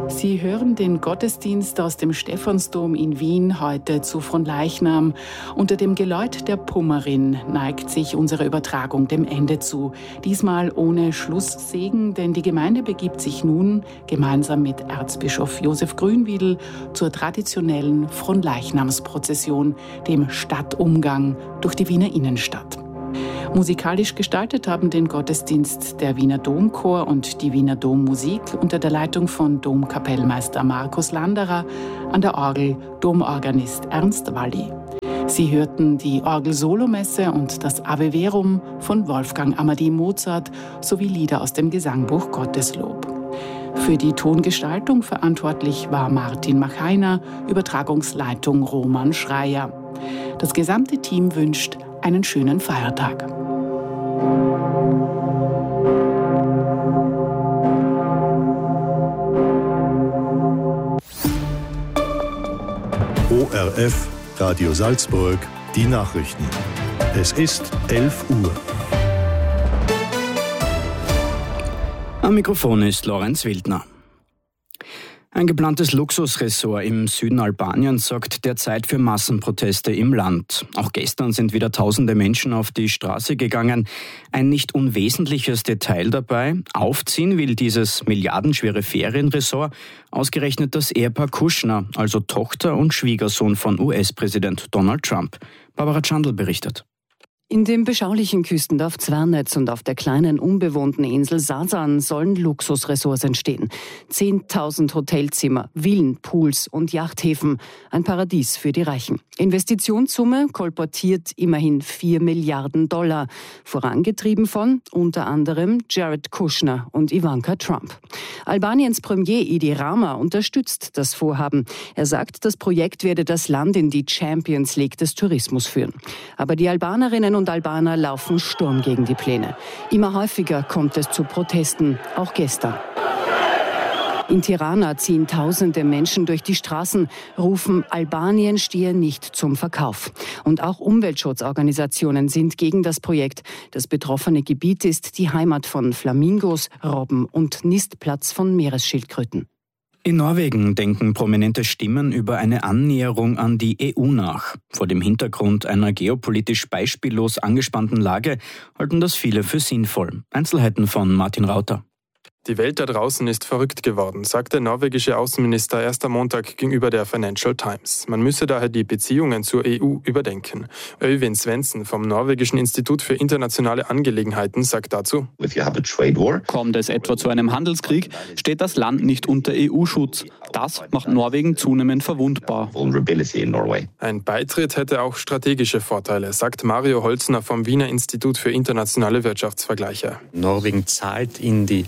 Sie hören den Gottesdienst aus dem Stephansdom in Wien heute zu Fronleichnam. Unter dem Geläut der Pummerin neigt sich unsere Übertragung dem Ende zu. Diesmal ohne Schlusssegen, denn die Gemeinde begibt sich nun gemeinsam mit Erzbischof Josef Grünwiedel zur traditionellen Fronleichnamsprozession, dem Stadtumgang durch die Wiener Innenstadt. Musikalisch gestaltet haben den Gottesdienst der Wiener Domchor und die Wiener Dommusik unter der Leitung von Domkapellmeister Markus Landerer, an der Orgel Domorganist Ernst Walli. Sie hörten die Orgel-Solomesse und das Ave Verum von Wolfgang Amadeus Mozart sowie Lieder aus dem Gesangbuch Gotteslob. Für die Tongestaltung verantwortlich war Martin Machainer, Übertragungsleitung Roman Schreier. Das gesamte Team wünscht einen schönen Feiertag. ORF Radio Salzburg, die Nachrichten. Es ist 11 Uhr. Am Mikrofon ist Lorenz Wildner. Ein geplantes Luxusressort im Süden Albaniens sorgt derzeit für Massenproteste im Land. Auch gestern sind wieder tausende Menschen auf die Straße gegangen. Ein nicht unwesentliches Detail dabei: Aufziehen will dieses milliardenschwere Ferienressort ausgerechnet das Ehepaar Kushner, also Tochter und Schwiegersohn von US-Präsident Donald Trump. Barbara Chandl berichtet. In dem beschaulichen Küstendorf Zvernetz und auf der kleinen unbewohnten Insel Sasan sollen Luxusressorts entstehen. 10.000 Hotelzimmer, Villen, Pools und Yachthäfen. Ein Paradies für die Reichen. Investitionssumme kolportiert immerhin $4 Milliarden. Vorangetrieben von unter anderem Jared Kushner und Ivanka Trump. Albaniens Premier Edi Rama unterstützt das Vorhaben. Er sagt, das Projekt werde das Land in die Champions League des Tourismus führen. Aber die Albanerinnen und Albaner laufen Sturm gegen die Pläne. Immer häufiger kommt es zu Protesten, auch gestern. In Tirana ziehen tausende Menschen durch die Straßen, rufen, Albanien stehe nicht zum Verkauf. Und auch Umweltschutzorganisationen sind gegen das Projekt. Das betroffene Gebiet ist die Heimat von Flamingos, Robben und Nistplatz von Meeresschildkröten. In Norwegen denken prominente Stimmen über eine Annäherung an die EU nach. Vor dem Hintergrund einer geopolitisch beispiellos angespannten Lage halten das viele für sinnvoll. Einzelheiten von Martin Rauter. Die Welt da draußen ist verrückt geworden, sagt der norwegische Außenminister erst am Montag gegenüber der Financial Times. Man müsse daher die Beziehungen zur EU überdenken. Øyvind Svendsen vom norwegischen Institut für internationale Angelegenheiten sagt dazu: Kommt es etwa zu einem Handelskrieg, steht das Land nicht unter EU-Schutz. Das macht Norwegen zunehmend verwundbar. Ein Beitritt hätte auch strategische Vorteile, sagt Mario Holzner vom Wiener Institut für internationale Wirtschaftsvergleiche. Norwegen zahlt in die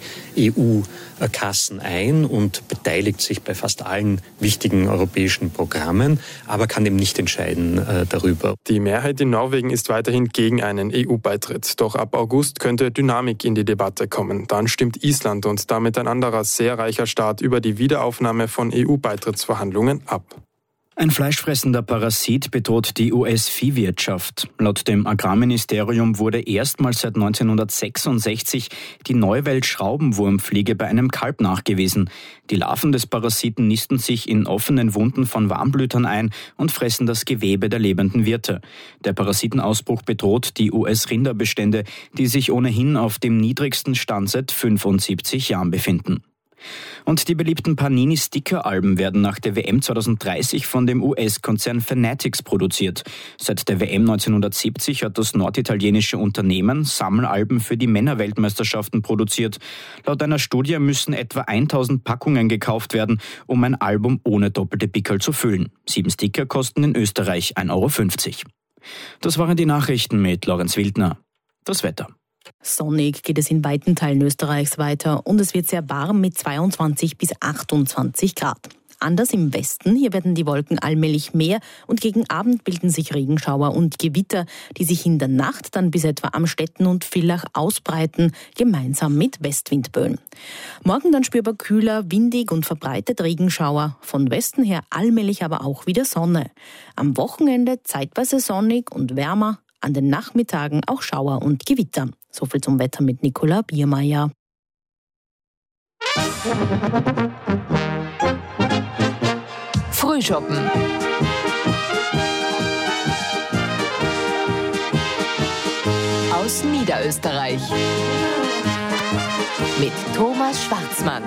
EU-Kassen ein und beteiligt sich bei fast allen wichtigen europäischen Programmen, aber kann eben nicht entscheiden darüber. Die Mehrheit in Norwegen ist weiterhin gegen einen EU-Beitritt. Doch ab August könnte Dynamik in die Debatte kommen. Dann stimmt Island und damit ein anderer sehr reicher Staat über die Wiederaufnahme von EU-Beitrittsverhandlungen ab. Ein fleischfressender Parasit bedroht die US-Viehwirtschaft. Laut dem Agrarministerium wurde erstmals seit 1966 die Neuwelt-Schraubenwurmfliege bei einem Kalb nachgewiesen. Die Larven des Parasiten nisten sich in offenen Wunden von Warmblütern ein und fressen das Gewebe der lebenden Wirte. Der Parasitenausbruch bedroht die US-Rinderbestände, die sich ohnehin auf dem niedrigsten Stand seit 75 Jahren befinden. Und die beliebten Panini-Sticker-Alben werden nach der WM 2030 von dem US-Konzern Fanatics produziert. Seit der WM 1970 hat das norditalienische Unternehmen Sammelalben für die Männerweltmeisterschaften produziert. Laut einer Studie müssen etwa 1000 Packungen gekauft werden, um ein Album ohne doppelte Pickel zu füllen. 7 Sticker kosten in Österreich 1,50 €. Das waren die Nachrichten mit Lorenz Wildner. Das Wetter. Sonnig geht es in weiten Teilen Österreichs weiter und es wird sehr warm mit 22 bis 28 Grad. Anders im Westen, hier werden die Wolken allmählich mehr und gegen Abend bilden sich Regenschauer und Gewitter, die sich in der Nacht dann bis etwa Amstetten und Villach ausbreiten, gemeinsam mit Westwindböen. Morgen dann spürbar kühler, windig und verbreitet Regenschauer, von Westen her allmählich aber auch wieder Sonne. Am Wochenende zeitweise sonnig und wärmer, an den Nachmittagen auch Schauer und Gewitter. Soviel zum Wetter mit Nicola Biermeier. Frühschoppen. Aus Niederösterreich. Mit Thomas Schwarzmann.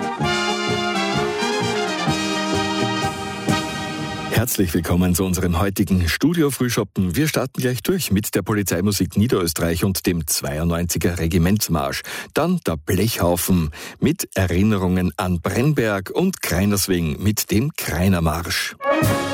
Herzlich willkommen zu unserem heutigen Studio-Frühschoppen. Wir starten gleich durch mit der Polizeimusik Niederösterreich und dem 92er Regimentsmarsch. Dann der Blechhaufen mit Erinnerungen an Brennberg und Kreinerswing mit dem Kreinermarsch.